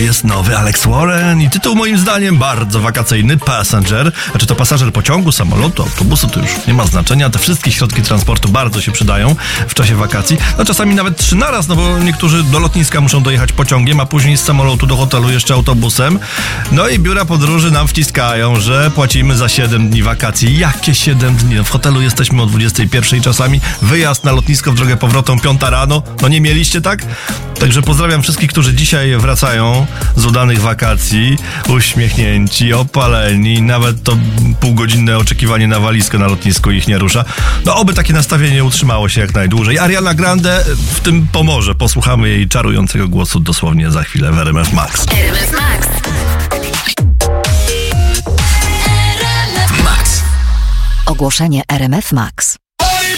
jest nowy Alex Warren i tytuł moim zdaniem bardzo wakacyjny, Passenger. Znaczy to pasażer pociągu, samolotu, autobusu, to już nie ma znaczenia. Te wszystkie środki transportu bardzo się przydają w czasie wakacji. No czasami nawet 3 naraz, no bo niektórzy do lotniska muszą dojechać pociągiem, a później z samolotu do hotelu jeszcze autobusem. No i biura podróży nam wciskają, że płacimy za 7 dni wakacji. Jakie 7 dni? No w hotelu jesteśmy o 21 czasami, wyjazd na lotnisko w drogę powrotną 5 rano. No nie mieliście tak? Także pozdrawiam wszystkich, którzy dzisiaj wracają z udanych wakacji, uśmiechnięci, opaleni, nawet to półgodzinne oczekiwanie na walizkę na lotnisku ich nie rusza. No oby takie nastawienie utrzymało się jak najdłużej. Ariana Grande w tym pomoże. Posłuchamy jej czarującego głosu dosłownie za chwilę w RMF Max. RMF Max. Ogłoszenie RMF Max.